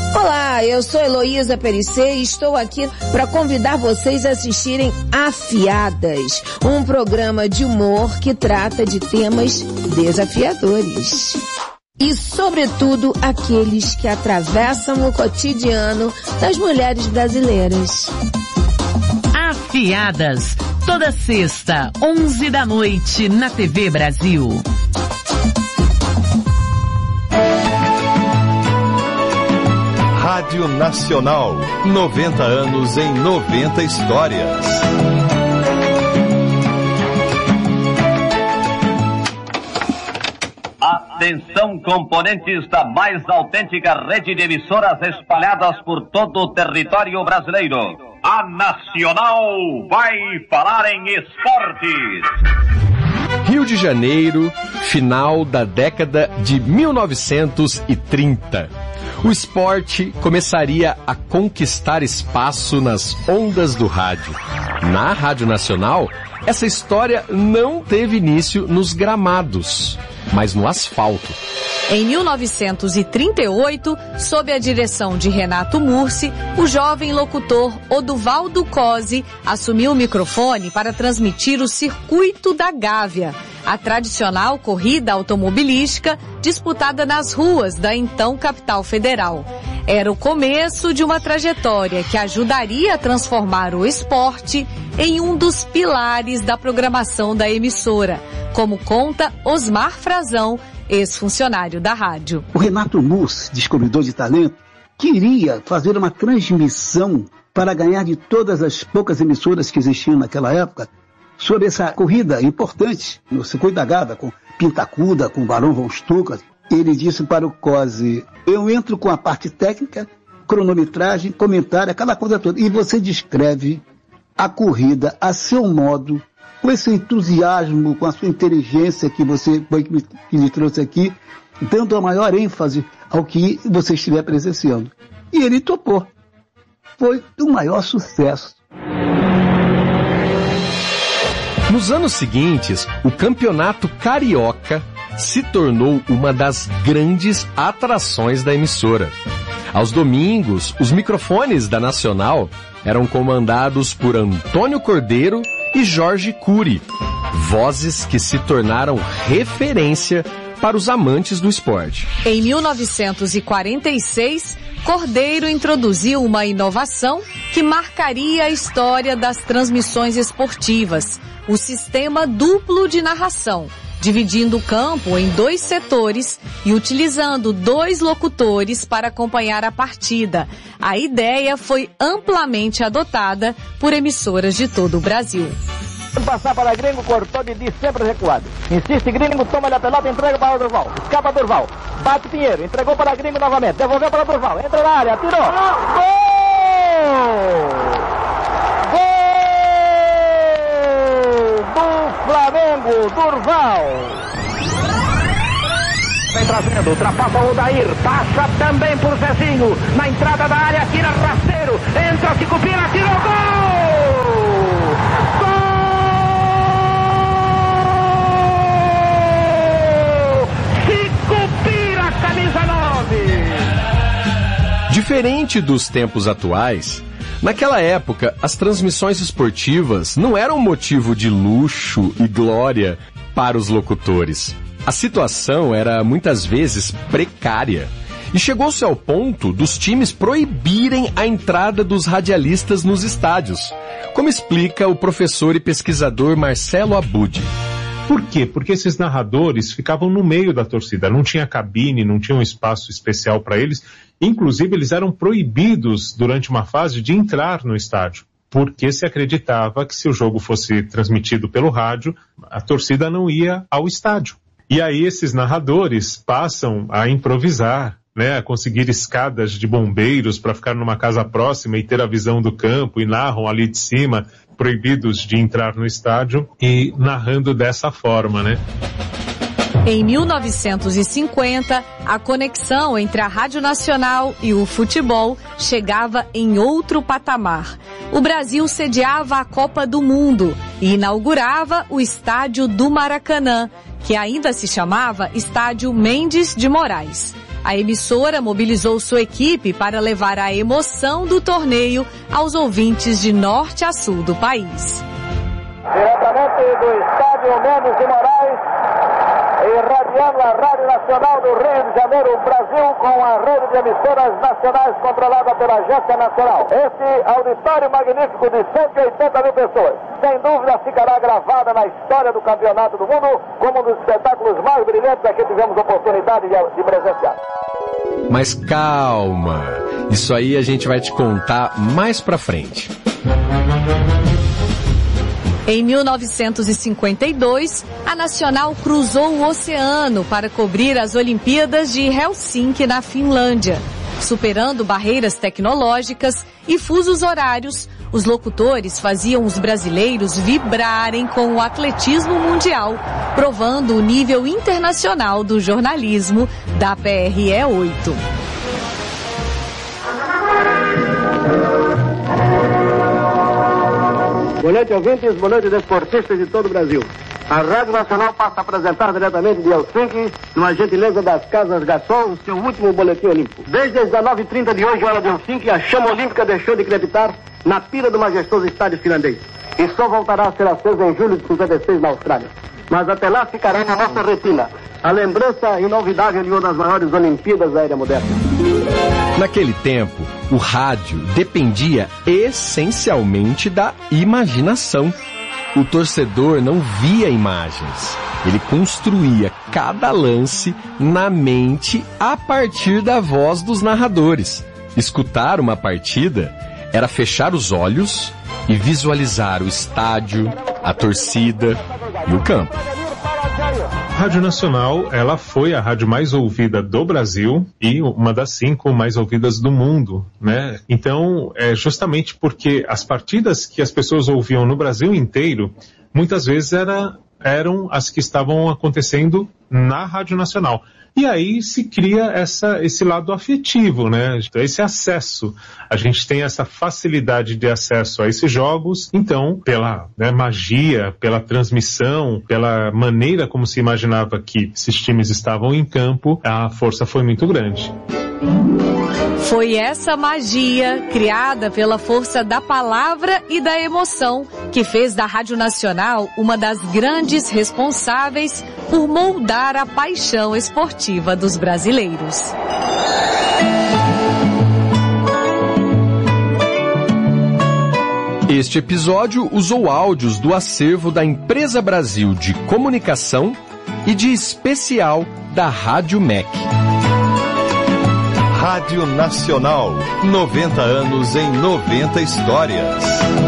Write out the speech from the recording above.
Olá, eu sou Heloísa Perissé e estou aqui para convidar vocês a assistirem Afiadas, um programa de humor que trata de temas desafiadores. E, sobretudo, aqueles que atravessam o cotidiano das mulheres brasileiras. Afiadas, toda sexta, 11 da noite, na TV Brasil. Rádio Nacional, 90 anos em 90 histórias. Atenção, componentes da mais autêntica rede de emissoras espalhadas por todo o território brasileiro. A Nacional vai falar em esportes. Rio de Janeiro, final da década de 1930. O esporte começaria a conquistar espaço nas ondas do rádio. Na Rádio Nacional, essa história não teve início nos gramados, mas no asfalto. Em 1938, sob a direção de Renato Mursi, o jovem locutor Oduvaldo Cosi assumiu o microfone para transmitir o Circuito da Gávea, a tradicional corrida automobilística disputada nas ruas da então capital federal. Era o começo de uma trajetória que ajudaria a transformar o esporte em um dos pilares da programação da emissora, como conta Osmar Frazão, ex-funcionário da rádio. O Renato Mursi, descobridor de talento, queria fazer uma transmissão para ganhar de todas as poucas emissoras que existiam naquela época sobre essa corrida importante no Circuito da Gávea, com Pintacuda, com Barão von Stuka. Ele disse para o Cosi: eu entro com a parte técnica, cronometragem, comentário, aquela coisa toda, e você descreve a corrida a seu modo, com esse entusiasmo, com a sua inteligência que você que me trouxe aqui, dando a maior ênfase ao que você estiver presenciando. E ele topou. Foi o maior sucesso. Nos anos seguintes, o Campeonato Carioca se tornou uma das grandes atrações da emissora. Aos domingos, os microfones da Nacional eram comandados por Antônio Cordeiro e Jorge Cury, vozes que se tornaram referência para os amantes do esporte. Em 1946, Cordeiro introduziu uma inovação que marcaria a história das transmissões esportivas: o sistema duplo de narração, dividindo o campo em 2 setores e utilizando 2 locutores para acompanhar a partida. A ideia foi amplamente adotada por emissoras de todo o Brasil. Passar para Gringo, cortou de sempre recuado. Insiste Gringo, toma a pelota, entrega para o Durval. Escapa Durval. Bate Pinheiro, entregou para Gringo novamente. Devolveu para Durval. Entra na área, atirou. Gol! Do Flamengo, Durval. Vem trazendo, ultrapassa o Odair, passa também por Zezinho, na entrada da área, tira rasteiro, entra, se cupira, tirou, gol! Gol! Se cupira, camisa 9! Diferente dos tempos atuais, naquela época, as transmissões esportivas não eram motivo de luxo e glória para os locutores. A situação era muitas vezes precária e chegou-se ao ponto dos times proibirem a entrada dos radialistas nos estádios, como explica o professor e pesquisador Marcelo Abud. Por quê? Porque esses narradores ficavam no meio da torcida, não tinha cabine, não tinha um espaço especial para eles, inclusive eles eram proibidos durante uma fase de entrar no estádio, porque se acreditava que se o jogo fosse transmitido pelo rádio, a torcida não ia ao estádio. E aí esses narradores passam a improvisar, né, a conseguir escadas de bombeiros para ficar numa casa próxima e ter a visão do campo, e narram ali de cima, proibidos de entrar no estádio, e narrando dessa forma, né? Em 1950, a conexão entre a Rádio Nacional e o futebol chegava em outro patamar. O Brasil sediava a Copa do Mundo e inaugurava o Estádio do Maracanã, que ainda se chamava Estádio Mendes de Moraes. A emissora mobilizou sua equipe para levar a emoção do torneio aos ouvintes de norte a sul do país. Diretamente do estádio Mendes de Moraes, irradiando a Rádio Nacional do Rio de Janeiro, Brasil, com a rede de emissoras nacionais controlada pela Agência Nacional. Esse auditório magnífico de 180 mil pessoas, sem dúvida ficará gravada na história do Campeonato do Mundo como um dos espetáculos mais brilhantes a que tivemos oportunidade de presenciar. Mas calma, isso aí a gente vai te contar mais pra frente. Em 1952, a Nacional cruzou o oceano para cobrir as Olimpíadas de Helsinki, na Finlândia. Superando barreiras tecnológicas e fusos horários, os locutores faziam os brasileiros vibrarem com o atletismo mundial, provando o nível internacional do jornalismo da PRE 8. Boa noite, ouvintes, boa noite, desportistas de todo o Brasil. A Rádio Nacional passa a apresentar diretamente de Helsinki, numa gentileza das Casas Gasol, o seu último boletim olímpico. Desde as 19h30 de hoje, hora de Helsinki, a chama olímpica deixou de crepitar na pira do majestoso estádio finlandês. E só voltará a ser acesa em julho de 56 na Austrália. Mas até lá ficará na nossa retina a lembrança inolvidável de uma das maiores Olimpíadas da era moderna. Naquele tempo, o rádio dependia essencialmente da imaginação. O torcedor não via imagens. Ele construía cada lance na mente a partir da voz dos narradores. Escutar uma partida era fechar os olhos e visualizar o estádio, a torcida e o campo. A Rádio Nacional, ela foi a rádio mais ouvida do Brasil e uma das 5 mais ouvidas do mundo, né? Então, justamente porque as partidas que as pessoas ouviam no Brasil inteiro, muitas vezes eram as que estavam acontecendo na Rádio Nacional. E aí se cria esse lado afetivo, né? Esse acesso. A gente tem essa facilidade de acesso a esses jogos. Então, pela magia, pela transmissão, pela maneira como se imaginava que esses times estavam em campo, a força foi muito grande. Foi essa magia, criada pela força da palavra e da emoção, que fez da Rádio Nacional uma das grandes responsáveis por moldar a paixão esportiva dos brasileiros. Este episódio usou áudios do acervo da Empresa Brasil de Comunicação e de especial da Rádio MEC. Rádio Nacional, 90 anos em 90 histórias.